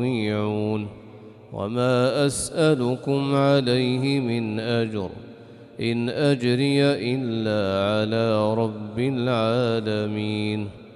يطيعون وما أسألكم عليه من أجر إن أجري إلا على رب العالمين